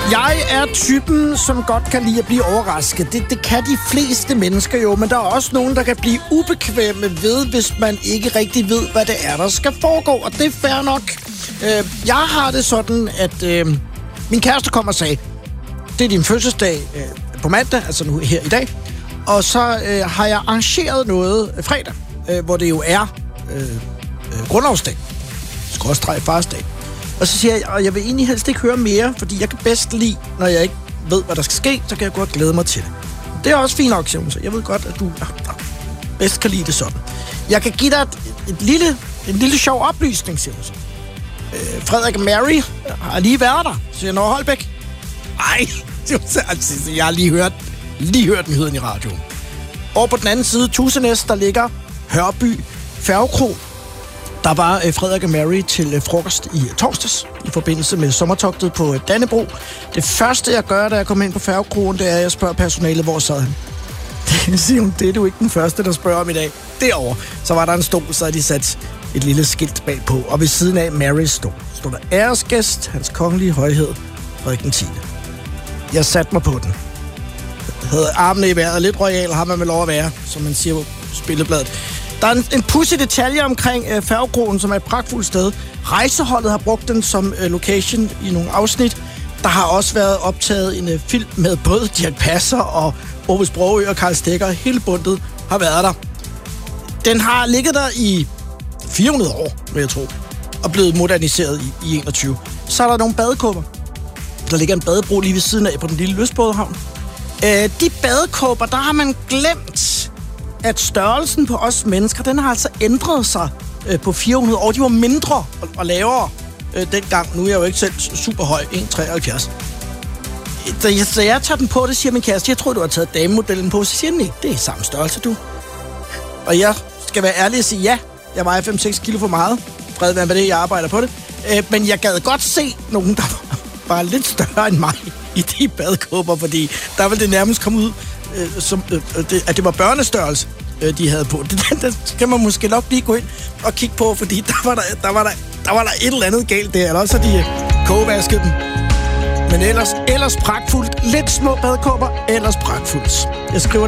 Jeg er typen, som godt kan lide at blive overrasket. Det kan de fleste mennesker jo, men der er også nogen, der kan blive ubekvemme ved, hvis man ikke rigtig ved, hvad det er, der skal foregå. Og det er fair nok. Jeg har det sådan, at min kæreste kom og sagde, det er din fødselsdag på mandag, altså nu her i dag. Og så har jeg arrangeret noget fredag, hvor det jo er grundlovsdag. /farsdag. Og så siger jeg, og jeg vil egentlig helst ikke høre mere, fordi jeg kan bedst lide, når jeg ikke ved, hvad der skal ske, så kan jeg godt glæde mig til det. Det er også fint nok, så jeg ved godt, at du bedst kan lide det sådan. Jeg kan give dig en lille sjov oplysning, siger hun så. Frederik og Mary har lige været der, siger Norge Holbæk. Ej, jeg har lige hørt nyheden i radioen. Over på den anden side, Tusenæs, der ligger Hørby Færgekro. Der var Frederik og Mary til frokost i torsdags i forbindelse med sommertogtet på Dannebro. Det første, jeg gør, da jeg kommer ind på Færgekroen, det er, at jeg spørger personalet, hvor sad han. Det siger hun, det er du ikke den første, der spørger om i dag. Derovre, så var der en stol, så havde de sat et lille skilt bagpå. Og ved siden af Marys stol stod der æresgæst, hans kongelige højhed, Frederik den 10. Jeg satte mig på den. Jeg havde armene i vejret, lidt royal har man vel lov at være, som man siger på spillebladet. Der er en pudsig detalje omkring Færgekroen, som er et pragtfuldt sted. Rejseholdet har brugt den som location i nogle afsnit. Der har også været optaget en film med både Dirch Passer og Ove Sprogøe og Karl Stikker. Hele bundet har været der. Den har ligget der i 400 år, vil jeg tro, og blevet moderniseret i 21. Så er der nogle badekåber. Der ligger en badebro lige ved siden af på den lille lystbådehavn. De badekåber, der har man glemt, at størrelsen på os mennesker, den har altså ændret sig på 400 år. De var mindre og lavere dengang. Nu er jeg jo ikke selv super høj, 1,73. Så jeg tager den på, det siger min kæreste. Jeg tror, du har taget damemodellen på. Så siger den, det er samme størrelse, du. Og jeg skal være ærlig og sige, ja, jeg vejer 5-6 kilo for meget. Fred være med det, jeg arbejder på det. Men jeg gad godt se nogen, der var lidt større end mig i de badekåber, fordi der ville det nærmest komme ud, at det var børnestørrelse, de havde på. Det skal man måske nok lige gå ind og kigge på, fordi der var der et eller andet galt der. Eller også har de kogevasket dem. Men ellers pragtfuldt. Lidt små badekåber, ellers pragtfuldt. Jeg skriver